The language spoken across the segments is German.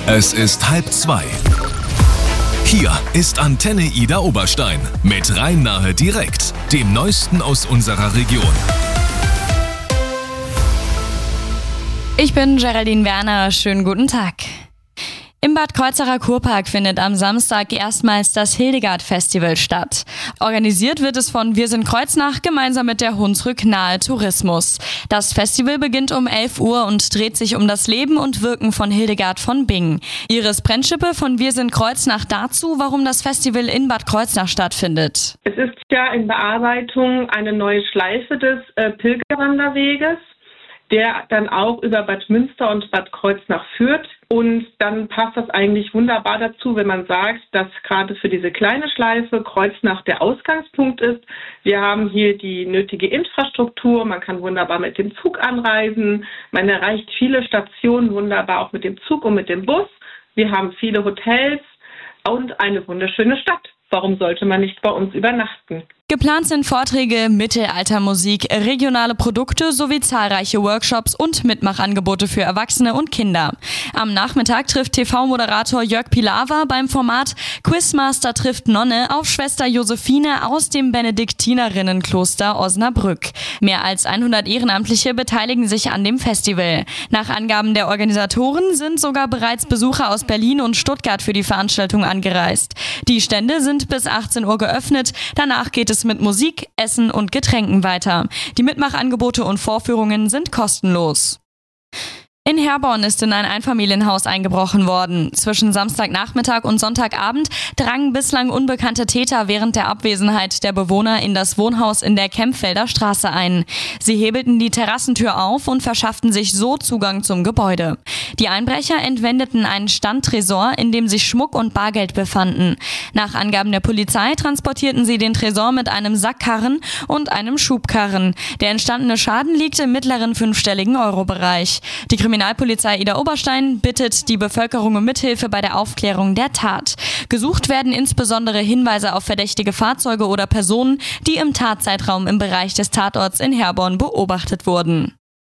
Es ist 1:30. Hier ist Antenne Ida Oberstein mit Rhein-Nahe direkt, dem Neuesten aus unserer Region. Ich bin Geraldine Werner, schönen guten Tag. Im Bad Kreuznacher Kurpark findet am Samstag erstmals das Hildegard-Festival statt. Organisiert wird es von Wir sind Kreuznach gemeinsam mit der Hunsrück Nahe Tourismus. Das Festival beginnt um 11 Uhr und dreht sich um das Leben und Wirken von Hildegard von Bingen. Iris Brentschippe von Wir sind Kreuznach dazu, warum das Festival in Bad Kreuznach stattfindet. Es ist ja in Bearbeitung eine neue Schleife des Pilgerwanderweges, der dann auch über Bad Münster und Bad Kreuznach führt. Und dann passt das eigentlich wunderbar dazu, wenn man sagt, dass gerade für diese kleine Schleife Kreuznach der Ausgangspunkt ist. Wir haben hier die nötige Infrastruktur, man kann wunderbar mit dem Zug anreisen, man erreicht viele Stationen wunderbar auch mit dem Zug und mit dem Bus. Wir haben viele Hotels und eine wunderschöne Stadt. Warum sollte man nicht bei uns übernachten? Geplant sind Vorträge, Mittelaltermusik, regionale Produkte sowie zahlreiche Workshops und Mitmachangebote für Erwachsene und Kinder. Am Nachmittag trifft TV-Moderator Jörg Pilawa beim Format Quizmaster trifft Nonne auf Schwester Josephine aus dem Benediktinerinnenkloster Osnabrück. Mehr als 100 Ehrenamtliche beteiligen sich an dem Festival. Nach Angaben der Organisatoren sind sogar bereits Besucher aus Berlin und Stuttgart für die Veranstaltung angereist. Die Stände sind bis 18 Uhr geöffnet, danach geht es mit Musik, Essen und Getränken weiter. Die Mitmachangebote und Vorführungen sind kostenlos. In Herborn ist in ein Einfamilienhaus eingebrochen worden. Zwischen Samstagnachmittag und Sonntagabend drangen bislang unbekannte Täter während der Abwesenheit der Bewohner in das Wohnhaus in der Kempfelder Straße ein. Sie hebelten die Terrassentür auf und verschafften sich so Zugang zum Gebäude. Die Einbrecher entwendeten einen Standtresor, in dem sich Schmuck und Bargeld befanden. Nach Angaben der Polizei transportierten sie den Tresor mit einem Sackkarren und einem Schubkarren. Der entstandene Schaden liegt im mittleren fünfstelligen Euro-Bereich. Die Kriminalpolizei Ida Oberstein bittet die Bevölkerung um Mithilfe bei der Aufklärung der Tat. Gesucht werden insbesondere Hinweise auf verdächtige Fahrzeuge oder Personen, die im Tatzeitraum im Bereich des Tatorts in Herborn beobachtet wurden.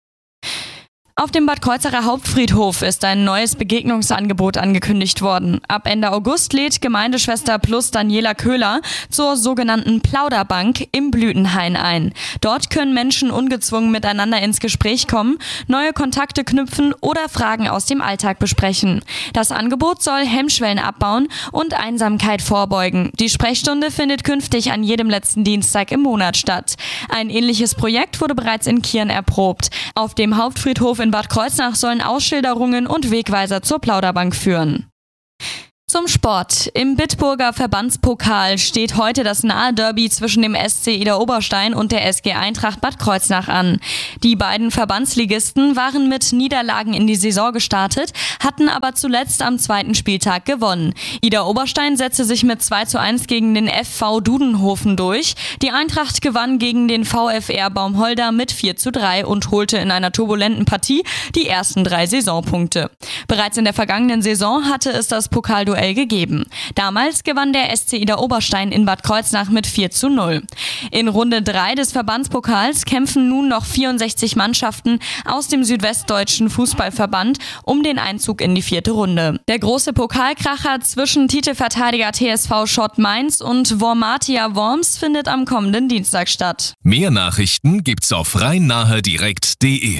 Auf dem Bad Kreuznacher Hauptfriedhof ist ein neues Begegnungsangebot angekündigt worden. Ab Ende August lädt Gemeindeschwester Plus Daniela Köhler zur sogenannten Plauderbank im Blütenhain ein. Dort können Menschen ungezwungen miteinander ins Gespräch kommen, neue Kontakte knüpfen oder Fragen aus dem Alltag besprechen. Das Angebot soll Hemmschwellen abbauen und Einsamkeit vorbeugen. Die Sprechstunde findet künftig an jedem letzten Dienstag im Monat statt. Ein ähnliches Projekt wurde bereits in Kirn erprobt. Auf dem Hauptfriedhof in Bad Kreuznach sollen Ausschilderungen und Wegweiser zur Plauderbank führen. Zum Sport. Im Bitburger Verbandspokal steht heute das nahe Derby zwischen dem SC Ida Oberstein und der SG Eintracht Bad Kreuznach an. Die beiden Verbandsligisten waren mit Niederlagen in die Saison gestartet, hatten aber zuletzt am zweiten Spieltag gewonnen. Ida Oberstein setzte sich mit 2:1 gegen den FV Dudenhofen durch. Die Eintracht gewann gegen den VfR Baumholder mit 4:3 und holte in einer turbulenten Partie die ersten 3 Saisonpunkte. Bereits in der vergangenen Saison hatte es das Pokalduell gegeben. Damals gewann der SC Ida Oberstein in Bad Kreuznach mit 4:0. In Runde 3 des Verbandspokals kämpfen nun noch 64 Mannschaften aus dem Südwestdeutschen Fußballverband um den Einzug in die 4. Runde. Der große Pokalkracher zwischen Titelverteidiger TSV Schott Mainz und Wormatia Worms findet am kommenden Dienstag statt. Mehr Nachrichten gibt's auf rhein-nahe-direkt.de.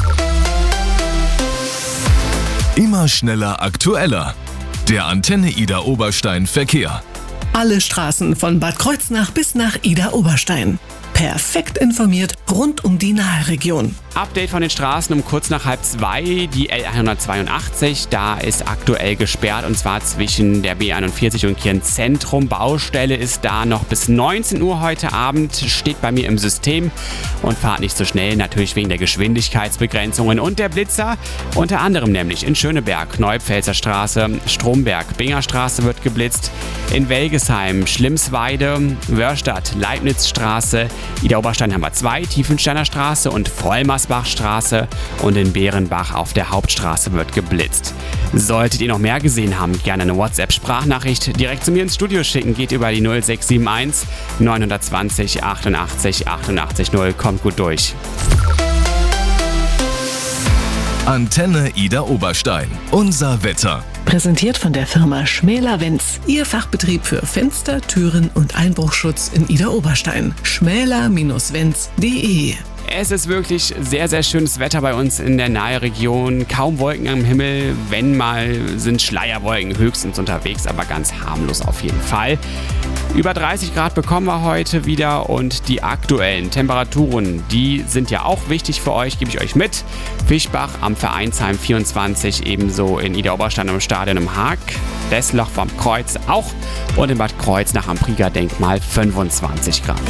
Immer schneller, aktueller. Der Antenne Ida Oberstein Verkehr. Alle Straßen von Bad Kreuznach bis nach Ida Oberstein. Perfekt informiert rund um die Naheregion. Update von den Straßen um kurz nach 1:30. Die L182, da ist aktuell gesperrt und zwar zwischen der B41 und Kirn Zentrum. Baustelle ist da noch bis 19 Uhr heute Abend, steht bei mir im System und fahrt nicht so schnell, natürlich wegen der Geschwindigkeitsbegrenzungen und der Blitzer. Unter anderem nämlich in Schöneberg, Neupfälzer Straße, Stromberg, Binger Straße wird geblitzt, in Welgesheim, Schlimmsweide, Wörstadt, Leibnizstraße, Ida Oberstein haben wir 2, Tiefensteiner Straße und Vollmersbachstraße und in Bärenbach auf der Hauptstraße wird geblitzt. Solltet ihr noch mehr gesehen haben, gerne eine WhatsApp-Sprachnachricht direkt zu mir ins Studio schicken, geht über die 0671 920 88 88 0, kommt gut durch. Antenne Ida Oberstein. Unser Wetter. Präsentiert von der Firma Schmäler-Wenz. Ihr Fachbetrieb für Fenster, Türen und Einbruchschutz in Ida Oberstein. schmäler-wenz.de. Es ist wirklich sehr, sehr schönes Wetter bei uns in der Nahregion. Kaum Wolken am Himmel, wenn mal sind Schleierwolken höchstens unterwegs, aber ganz harmlos auf jeden Fall. Über 30 Grad bekommen wir heute wieder und die aktuellen Temperaturen, die sind ja auch wichtig für euch, gebe ich euch mit. Fischbach am Vereinsheim 24, ebenso in Ida Oberstein am Stadion im Haag, Dessloch vom Kreuz auch und in Bad Kreuznach am Prieger-Denkmal 25 Grad.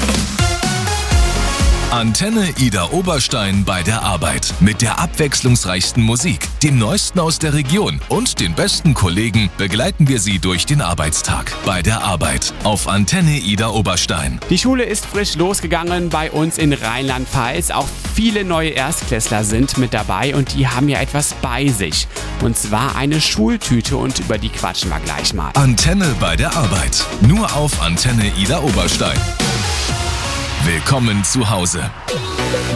Antenne Ida Oberstein bei der Arbeit. Mit der abwechslungsreichsten Musik, dem Neuesten aus der Region und den besten Kollegen begleiten wir Sie durch den Arbeitstag. Bei der Arbeit auf Antenne Ida Oberstein. Die Schule ist frisch losgegangen bei uns in Rheinland-Pfalz. Auch viele neue Erstklässler sind mit dabei und die haben ja etwas bei sich. Und zwar eine Schultüte und über die quatschen wir gleich mal. Antenne bei der Arbeit. Nur auf Antenne Ida Oberstein. Willkommen zu Hause.